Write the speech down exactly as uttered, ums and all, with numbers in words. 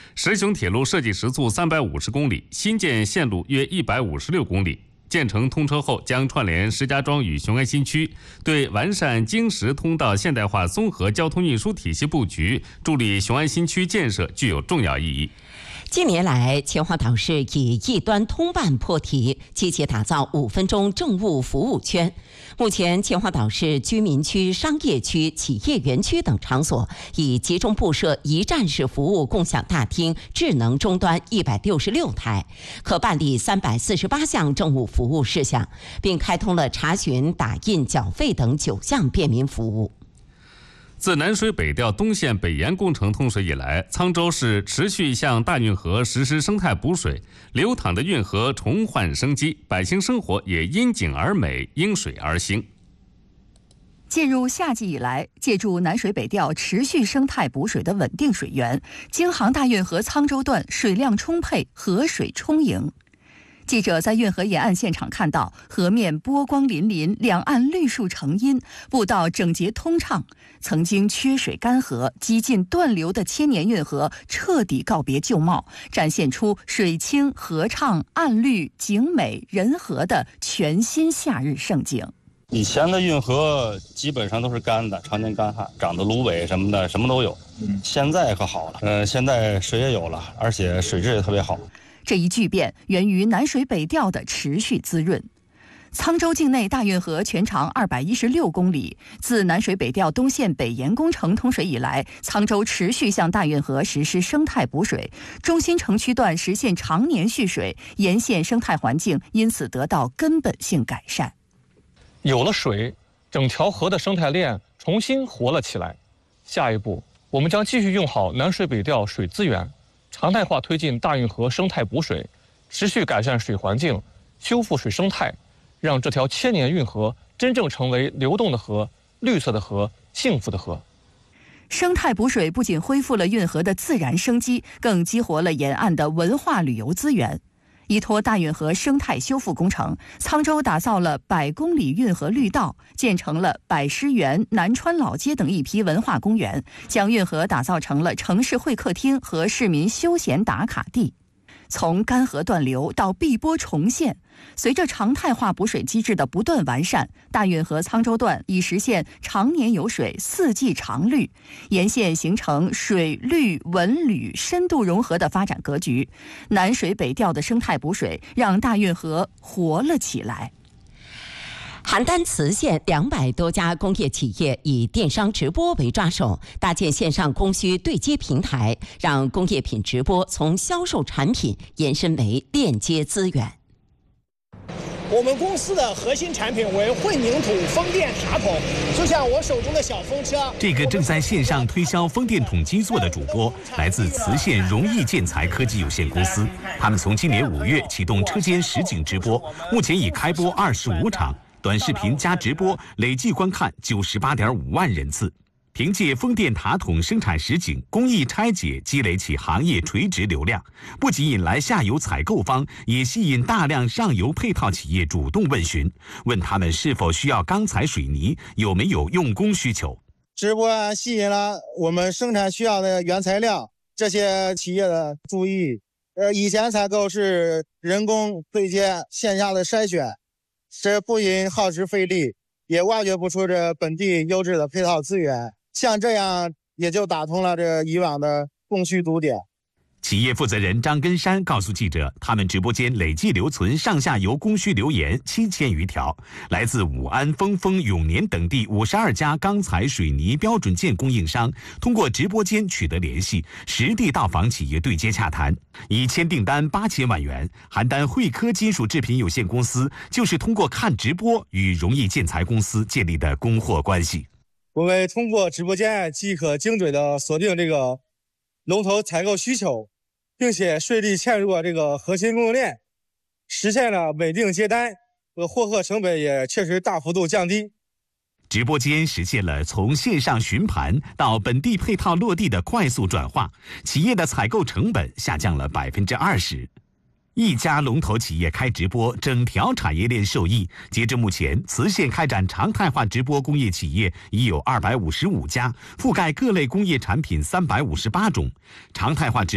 石雄铁路设计时速三百五十公里，新建线路约一百五十六公里。建成通车后，将串联石家庄与雄安新区，对完善京石通道现代化综合交通运输体系布局，助力雄安新区建设具有重要意义。 近年来，秦皇岛市以一端通办破题，积极打造五分钟政务服务圈。目前，秦皇岛市居民区、商业区、企业园区等场所已集中布设一站式服务共享大厅、智能终端一百六十六台，可办理三百四十八项政务服务事项，并开通了查询、打印、缴费等九项便民服务。 自南水北调东线北延工程通水以来，沧州市持续向大运河实施生态补水，流淌的运河重焕生机，百姓生活也因景而美，因水而兴。 进入夏季以来，借助南水北调持续生态补水的稳定水源，京杭大运河沧州段水量充沛，河水充盈。记者在运河沿岸现场看到，河面波光粼粼，两岸绿树成荫，步道整洁通畅。曾经缺水干涸、几近断流的千年运河彻底告别旧貌，展现出水清河畅、岸绿景美人和的全新夏日盛景。 以前的运河基本上都是干的，常年干旱，长的芦苇什么的什么都有。嗯，现在可好了，呃，现在水也有了，而且水质也特别好。 这一巨变源于南水北调的持续滋润。沧州境内大运河全长二百一十六公里，自南水北调东线北延工程通水以来，沧州持续向大运河实施生态补水，中心城区段实现常年蓄水，沿线生态环境因此得到根本性改善。 有了水，整条河的生态链重新活了起来。下一步，我们将继续用好南水北调水资源，常态化推进大运河生态补水，持续改善水环境，修复水生态，让这条千年运河真正成为流动的河、绿色的河、幸福的河。 生态补水不仅恢复了运河的自然生机，更激活了沿岸的文化旅游资源。依托大运河生态修复工程，沧州打造了百公里运河绿道，建成了百师园、南川老街等一批文化公园，将运河打造成了城市会客厅和市民休闲打卡地。从干涸断流到碧波重现，随着常态化补水机制的不断完善，大运河沧州段已实现常年有水、四季常绿，沿线形成水绿文旅深度融合的发展格局。南水北调的生态补水让大运河活了起来。 邯郸磁县两百多家工业企业以电商直播为抓手，搭建线上供需对接平台，让工业品直播从销售产品延伸为链接资源。 我们公司的核心产品为混凝土风电塔筒，就像我手中的小风车。 这个正在线上推销风电筒基座的主播，来自磁县荣毅建材科技有限公司。他们从今年五月启动车间实景直播，目前已开播二十五场。短视频加直播累计观看九十八点五万人次，凭借风电塔筒生产实景、工艺拆解，积累起行业垂直流量。不仅引来下游采购方，也吸引大量上游配套企业主动问询，问他们是否需要钢材、水泥，有没有用工需求。 直播吸引了我们生产需要的原材料，这些企业的注意。呃，以前采购是人工对接、线下的筛选。这不仅耗时费力，也挖掘不出这本地优质的配套资源，像这样也就打通了这以往的供需堵点。 企业负责人张根山告诉记者，他们直播间累计留存上下游供需留言七千余条，来自武安、丰丰、永年等地五十二家钢材、水泥标准件供应商，通过直播间取得联系，实地到访企业对接洽谈，已签订单八千万元。邯郸汇科金属制品有限公司就是通过看直播与荣毅建材公司建立的供货关系。 我们通过直播间即可精准的锁定这个龙头采购需求，并且顺利嵌入这个核心供应链，实现了稳定接单，和获客成本也确实大幅度降低。 直播间实现了从线上询盘到本地配套落地的快速转化，企业的采购成本下降了百分之二十。一家龙头企业开直播，整条产业链受益。截至目前，磁县开展常态化直播工业企业已有二百五十五家，覆盖各类工业产品三百五十八种。常态化直